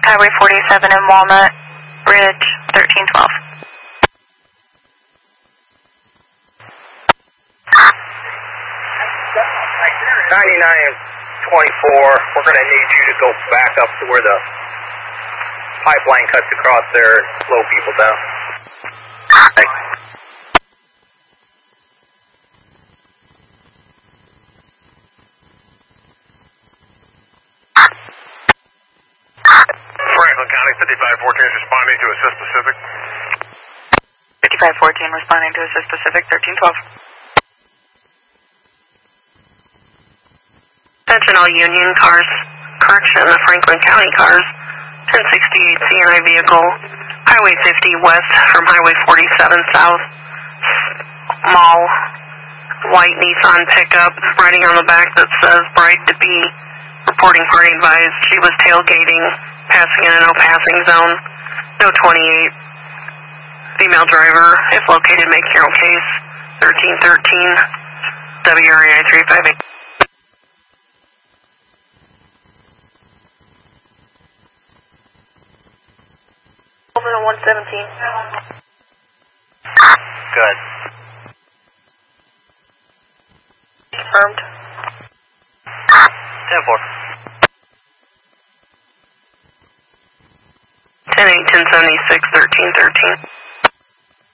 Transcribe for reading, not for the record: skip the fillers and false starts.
Highway 47 in Walnut Ridge, 1312. 9924, we're going to need you to go back up to where the pipeline cuts across there and slow people down. Franklin County, 5514 is responding to assist Pacific. 5514 responding to assist Pacific, 1312. Attention all Union cars, correction, the Franklin County cars, 1068 CNI vehicle, Highway 50 west from Highway 47 south, small white Nissan pickup, writing on the back that says Bride to Be, reporting party advised, she was tailgating, passing in a no passing zone, no 28, female driver, if located make your own case, 1313, WREI 358. 117. Good. Confirmed. 10-4. 10-8, 1076, 1313.